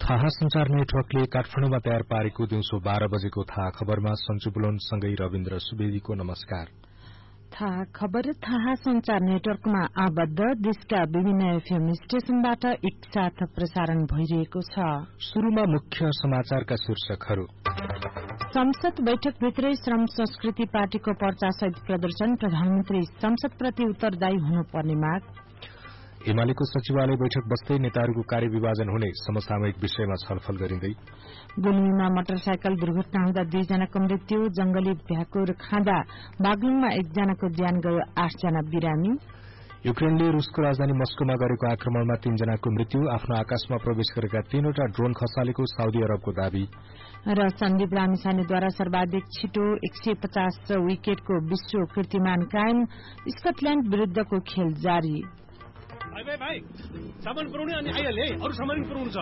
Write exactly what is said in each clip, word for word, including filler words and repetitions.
थाहा संचार नेटवर्कले काठमाडौँमा तयार पारेको दिउँसो बाह्र बजेको थाहा खबरमा सञ्चु बुलोनसँगै रविन्द्र सुवेदीको नमस्कार। थाहा खबर थाहा संचार नेटवर्कमा आबद्ध देशका विभिन्न एफएम स्टेशनबाट एकसाथ प्रसारण भइरहेको छ। शुरूमा मुख्य समाचारका शीर्षकहरू। संसद बैठकभित्रै श्रम संस्कृति पार्टीको पर्चासहित प्रदर्शन, प्रधानमन्त्री संसदप्रति उत्तरदायी हुनुपर्ने माग। एमालेको सचिवालय बैठक बस्दै नेताहरूको कार्यविभाजन हुने समसामयिक विषयमा छलफल गरिँदै। गुल्मीमा मोटरसाइकल दुर्घटना हुँदा दुईजनाको मृत्यु, जंगली भ्याकुर खाँदा बागलुङमा एकजनाको ज्यान गयो, आठजना बिरामी। युक्रेनले रूसको राजधानी मस्कोमा गरेको आक्रमणमा तीनजनाको मृत्यु, आफ्नो आकाशमा प्रवेश गरेका तीनवटा ड्रोन खसालेको साउदी अरबको दावी। र सन्दीप लामिछानेद्वारा सर्वाधिक छिटो एक सय पचास विकेटको विश्व कीर्तिमान कायम, स्कटल्याण्ड विरूद्धको खेल जारी। भाइ भाइ सामान पुर्याउने अनि आइहाले, अरू सामान पनि पुर्याउनु छ।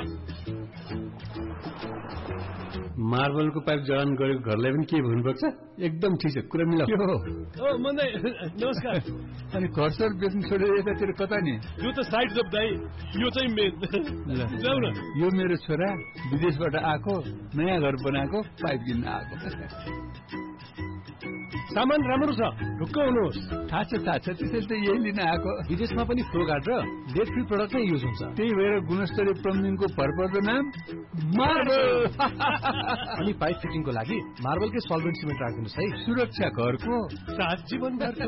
मार्बलको पाइप जडान गरेको घरलाई पनि के भन्नुपर्छ? एकदम ठिक छ, कुरा मिलाऊ। ओ मन्दै नमस्कार। अनि घरसर बेच्नु छोडेर यतातिर कता नि? यो त साइड जब दाइ, यो चाहिँ मेन। जाऊ न। यो मेरो छोरा विदेशबाट आएको, नयाँ घर बनाएको, पाइप किन्न आएको। सामान राम्रो छ, ढुक्क हुनुहोस्। थाहा छ थाहा छ, त्यसैले त यही लिन आएको। विदेशमा पनि फ्लो गार्ड र डेट फ्री प्रडक्ट नै युज हुन्छ। त्यही भएर गुणस्तरीय प्लम्बिङको भरपर्दो नाम मार्बल। अनि पाइप फिटिङको लागि मार्बलकै सल्भेन्ट सिमेन्ट राखिदिनुहोस् है। सुरक्षा घरको सात जीवन भरको।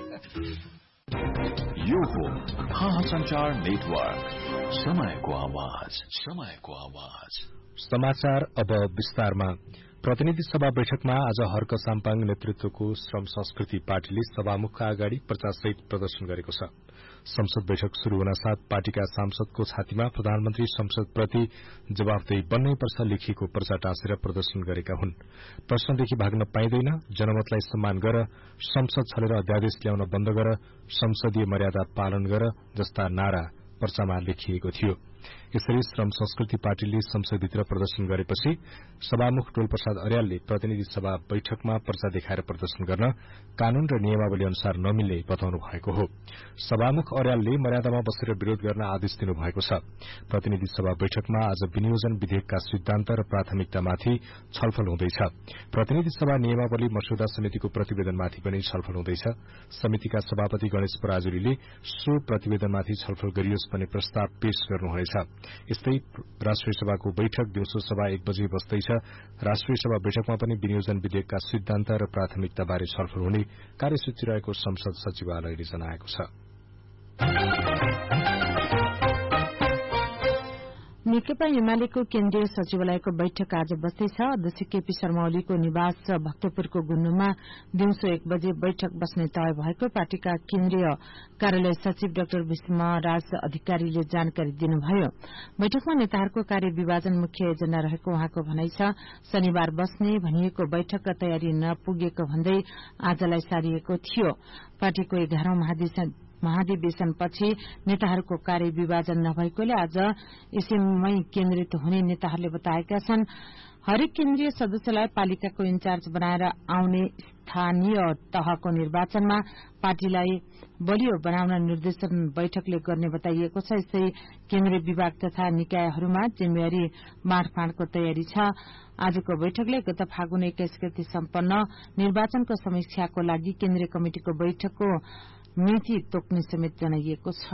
यो हो थाहा संचार नेटवर्क, समयको आवाज, समयको आवाज। समाचार अब विस्तारमा। प्रतिनिधि सभा बैठकमा आज हर्क साम्पाङ नेतृत्वको श्रम संस्कृति पार्टीले सभामुखका अगाडि पर्चासहित प्रदर्शन गरेको छ। संसद बैठक शुरू हुनसाथ पार्टीका सांसदको छातीमा प्रधानमन्त्री संसदप्रति जवाफदेही बन्नै पर्छ लेखिएको पर्चा टाँसेर प्रदर्शन गरेका हुन्। प्रश्नदेखि भाग्न पाइँदैन, जनमतलाई सम्मान गर, संसद छलेर अध्यादेश ल्याउन बन्द गर, संसदीय मर्यादा पालन गर जस्ता नारा पर्चामा लेखिएको थियो। यसरी श्रम संस्कृति पार्टीले संसदभित्र प्रदर्शन गरेपछि सभामुख टोलप्रसाद अर्यालले प्रतिनिधि सभा बैठकमा पर्चा देखाएर प्रदर्शन गर्न कानून र नियमावली अनुसार नमिल्ने बताउनु भएको हो। सभामुख अर्यालले मर्यादामा बसेर विरोध गर्न आदेश दिनुभएको छ। प्रतिनिधि सभा बैठकमा आज विनियोजन विधेयकका सिद्धान्त र प्राथमिकतामाथि छलफल हुँदैछ। प्रतिनिधि सभा नियमावली मस्यौदा समितिको प्रतिवेदनमाथि पनि छलफल हुँदैछ। समितिका सभापति गणेश पराजुलीले सो प्रतिवेदनमाथि छलफल गरियोस् भन्ने प्रस्ताव पेश गर्नुहुनेछ। यस्तै राष्ट्रिय सभाको बैठक दिउँसो सभा एक बजे बस्दैछ। राष्ट्रिय सभा बैठकमा पनि विनियोजन विधेयकका सिद्धान्त र प्राथमिकता बारे छलफल हुने कार्यसूची रहेको संसद सचिवालयले जनाएको छ। नेकपा एमालेको केन्द्रीय सचिवालयको बैठक आज बस्दैछ। अध्यक्ष केपी शर्मा ओलीको निवास भक्तपुरको गुन्नुमा दिउँसो एक बजे बैठक बस्ने तय भएको पार्टीका केन्द्रीय कार्यालय सचिव डाक्टर भीष्मराज अधिकारीले जानकारी दिनुभयो। बैठकमा नेताहरूको कार्यविभाजन मुख्य एजेण्डा रहेको उहाँको भनाइ छ। शनिबार बस्ने भनिएको बैठकका तयारी नपुगेको भन्दै आजलाई सारिएको थियो। पार्टीको एघारौं महाधिवेशनपछि नेताहरूको कार्यविभाजन नभएकोले आज यसैमै केन्द्रित हुने नेताहरूले बताएका छन्। हरेक केन्द्रीय सदस्यलाई पालिकाको इन्चार्ज बनाएर आउने स्थानीय तहको निर्वाचनमा पार्टीलाई बलियो बनाउन निर्देशन बैठकले गर्ने बताइएको छ। यसै केन्द्रीय विभाग तथा निकायहरूमा जिम्मेवारी बाँडफाँडको तयारी छ। आजको बैठकले गत फागुन एक्काइस गते सम्पन्न निर्वाचनको समीक्षाको लागि केन्द्रीय कमिटिको बैठकको मिति तोक्ने समेत जनाइएको छ।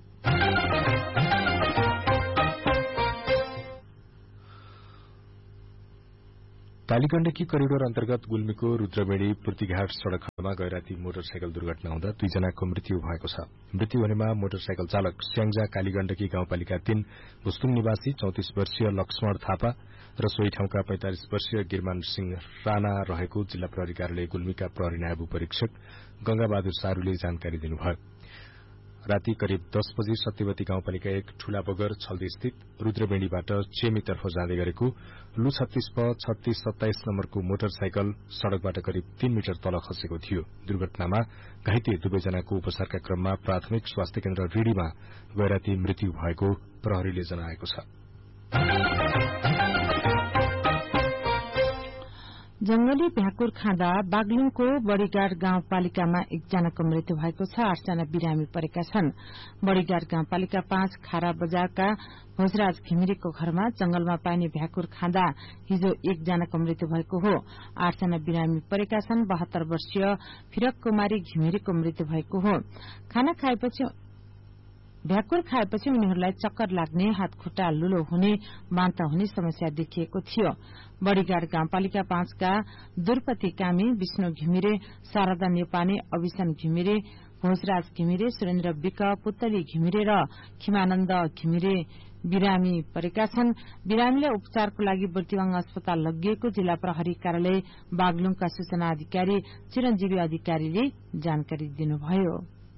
कालीगण्डकी करिडोर अन्तर्गत गुल्मीको रुद्रवेणी पूर्तिघाट सड़क खण्डमा गैराती मोटरसाइकल दुर्घटना हुँदा दुईजनाको मृत्यु भएको छ। मृत्यु हुनेमा मोटरसाइकल चालक स्याङ्जा कालीगण्डकी गाउँपालिका तीन भुस्तुङ निवासी चौतिस वर्षीय लक्ष्मण थापा र सोही ठाउँका पैंतालिस वर्षीय गिरमान सिंह राणा रहेको जिल्ला प्रहरी कार्यालय गुल्मीका प्रहरी नायब उपरीक्षक गंगाबहादुर सारूले जानकारी दिनुभयो। राति करिब दस बजे सत्यवती गाउँपालिका एक ठूला बगर छल्दी स्थित रुद्रवेणीबाट चेमीतर्फ जाँदै गरेको लु छत्तीस प छत्तीस सत्ताइस नम्बरको मोटरसाइकल सड़कबाट करिब तीन मिटर तल खसेको थियो। दुर्घटनामा घाइते दुवैजनाको उपचारका क्रममा प्राथमिक स्वास्थ्य केन्द्र रिडीमा गैराती मृत्यु भएको प्रहरीले जनाएको छ। जंगली भ्याकुर खाँदा बागलुङको बड़ीगाड गाउँपालिकामा एकजनाको मृत्यु भएको छ। आठजना बिरामी परेका छन्। बड़ीगाड गाउँपालिका पाँच खारा बजारका भोजराज घिमिरेको घरमा जंगलमा पाइने भ्याकुर खाँदा हिजो एकजनाको मृत्यु भएको हो। आठजना बिरामी परेका छन्। बहत्तर वर्षीय फिरक कुमारी घिमिरेको मृत्यु भएको हो। खाना खाएपछि भ्याकुर खाएपछि उनीहरूलाई चक्कर लाग्ने, हात खुट्टा लुलो हुने, बान्ता हुने समस्या देखिएको थियो। बड़ीगाड गाउँपालिका पाँचका दुर्पति कामी, विष्णु घिमिरे, शारदा नेपाने, अभिसन घिमिरे, भोजराज घिमिरे, सुरेन्द्र विक, पुत्तली घिमिरे र खिमानन्द घिमिरे बिरामी परेका छन्। बिरामीलाई उपचारको लागि बुर्तिवाङ अस्पताल लगिएको जिल्ला प्रहरी कार्यालय बागलुङका सूचना अधिकारी चिरञ्जीवी अधिकारीले जानकारी दिनुभयो।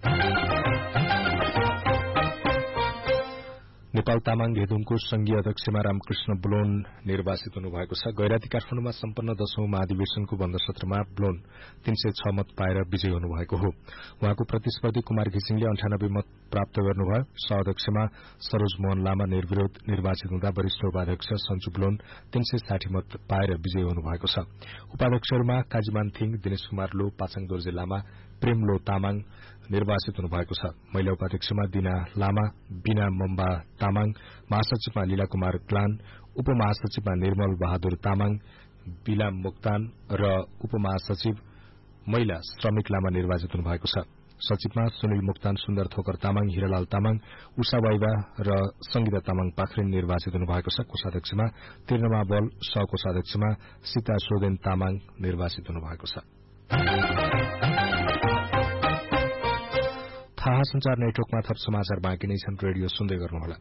नेपाल तामाङ घेदुङको संघीय अध्यक्षमा रामकृष्ण बुलोन निर्वाचित हुनुभएको छ। गैराती काठमाडौँमा सम्पन्न दशौं महाधिवेशनको बन्द सत्रमा बुलोन तीन सय छ मत पाएर विजयी हुनुभएको हो। उहाँको प्रतिस्पर्धी कुमार घिसिङले अन्ठानब्बे मत प्राप्त गर्नुभयो। सहअध्यक्षमा सरोज मोहन लामा निर्विरोध निर्वाचित हुँदा वरिष्ठ उपाध्यक्ष सञ्चु बुलोन तीन सय साठी मत पाएर विजयी हुनुभएको छ। उपाध्यक्षहरूमा काजीमान थिङ, दिनेश कुमार लो, पाचाङ दोर्जे लामा, प्रेम लो तामाङ निर्वाचित हुनुभएको छ। महिला उपाध्यक्षमा दिना लामा, बीना मम्बा तामाङ, महासचिवमा लीला कुमार ग्लान, उपमहासचिवमा निर्मल बहादुर तामाङ, बिलाम मोक्तान र उपमहासचिव महिला श्रमिक लामा निर्वाचित हुनुभएको छ। सचिवमा सुनिल मोक्तान, सुन्दर थोकर तामाङ, हिरालाल तामाङ, उषा वाइवा र संगीता तामाङ पाखरिन निर्वाचित हुनुभएको छ। कोषाध्यक्षमा तीर्णमा बल, सहकोषाध्यक्षमा सीता सोदेन तामाङ निर्वाचित हुनुभएको छ। थाहा संचार नेटवर्कमा थप समाचार बाँकी नै छन्। रेडियो सुन्दै गर्नुहोला।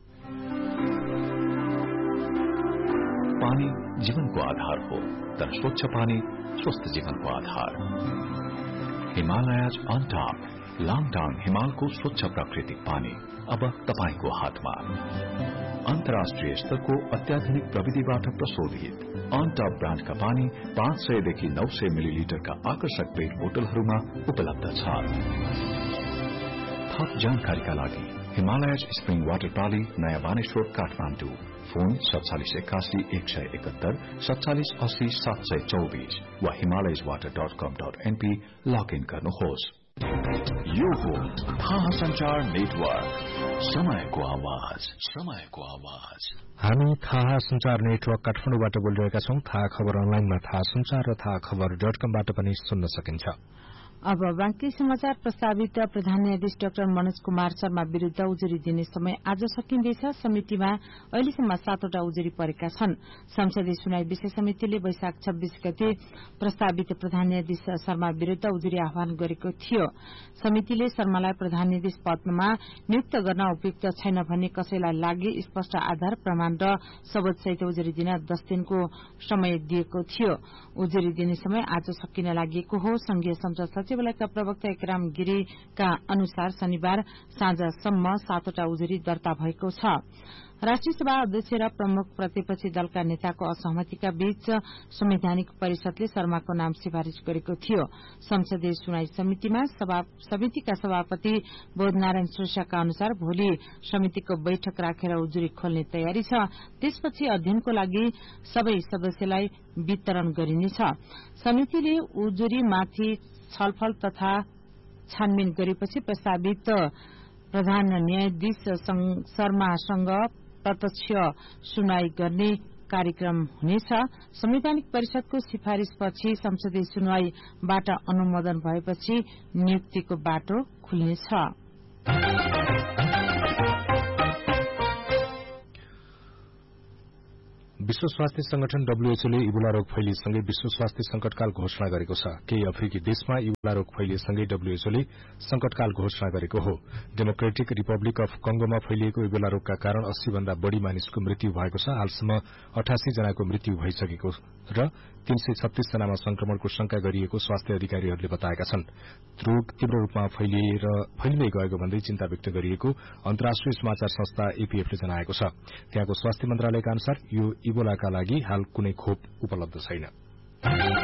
पानी जीवनको आधार हो, तर स्वच्छ पानी स्वस्थ जीवनको आधार। हिमालयज अन टॉप, लाङटाङ हिमालको स्वच्छ प्राकृतिक पानी अब तपाईको हातमा। अन्तर्राष्ट्रिय स्तरको अत्याधुनिक प्रविधिबाट प्रशोधित अन टॉप ब्रान्डका पानी पाँच सयदेखि नौ सय मिलिलिटरका आकर्षक पेट बोतलहरूमा उपलब्ध छ। थप जानकारीका लागि हिमालयज स्प्रिङ वाटर प्राली, नयाँ बानेश्वर, काठमाडौँ। फोन सत्तालिस एकासी एक सय एकहत्तर सत्तालिस अस्सी सात सय चौबीस वा हिमालयज वाटर डट कम डट एनपी लगइन गर्नुहोस्। यो हो थाहा संचार नेटवर्क, समयको आवाज, समयको आवाज। हामी थाहा संचार नेटवर्क काठमाडौँबाट बोलिरहेका छौं। थाहा खबर अनलाइनमा थाहा संचार र थाहा खबर डट कमबाट पनि सुन्न सकिन्छ। अब बाँकी समाचार। प्रस्तावित प्रधान न्यायाधीश डाक्टर मनोज कुमार शर्मा विरूद्ध उजुरी दिने समय आज सकिँदैछ। समितिमा अहिलेसम्म सातवटा उजुरी परेका छन्। संसदीय सुनवाई विषय समितिले वैशाख छब्बीस गते प्रस्तावित प्रधान न्यायाधीश शर्मा विरूद्ध उजुरी आह्वान गरेको थियो। समितिले शर्मालाई प्रधान न्यायाधीश पदमा नियुक्त गर्न उपयुक्त छैन भन्ने कसैलाई लागि स्पष्ट आधार प्रमाण र सबूतसहित उजुरी दिन दस दिनको समय दिएको थियो। उजुरी दिने समय आज सकिन लागेको हो। संघीय संसद सचिवालयका प्रवक्ता एकराम गिरीका अनुसार शनिबार साँझसम्म सातवटा उजुरी दर्ता भएको छ। राष्ट्रिय सभा अध्यक्ष र प्रमुख प्रतिपक्षी दलका नेताको असहमतिका बीच संवैधानिक परिषदले शर्माको नाम सिफारिश गरेको थियो। संसदीय सुनवाई समितिमा समितिका सभापति बोधनारायण श्रेष्ठका अनुसार भोलि समितिको बैठक राखेर उजुरी खोल्ने तयारी छ। त्यसपछि अध्ययनको लागि सबै सदस्यलाई वितरण गरिनेछ। समितिले उजुरीमाथि छलफल तथा छानबिन गरेपछि प्रस्तावित प्रधान न्यायाधीश शर्मासँग प्रत्यक्ष सुनवाई गर्ने कार्यक्रम हुनेछ। संवैधानिक परिषदको सिफारिशपछि संसदीय सुनवाईबाट अनुमोदन भएपछि नियुक्तिको बाटो खुल्नेछ। विश्व स्वास्थ्य संगठन डब्ल्यूएचओले इबोला रोग फैलिएसँगै विश्व स्वास्थ्य संकटकाल घोषणा गरेको छ। केही अफ्रिकी देशमा इबोला रोग फैलिएसँगै डब्ल्यूएचओले संकटकाल घोषणा गरेको हो। डेमोक्रेटिक रिपब्लिक अफ कंगोमा फैलिएको इबोला रोगका कारण अस्सी भन्दा बढ़ी मानिसको मृत्यु भएको छ। हालसम्म अठासी जनाको मृत्यु भइसकेको र तीन सय छत्तीस जनामा संक्रमणको शंका गरिएको स्वास्थ्य अधिकारीहरूले बताएका छन्। रोग तीव्र रूपमा फैलिएर फैलिँदै गएको भन्दै चिन्ता व्यक्त गरिएको अन्तर्राष्ट्रिय समाचार संस्था एपीएफले जनाएको छ। त्यहाँको स्वास्थ्य मन्त्रालयका अनुसार यो इबोलाका लागि हाल कुनै खोप उपलब्ध छैन।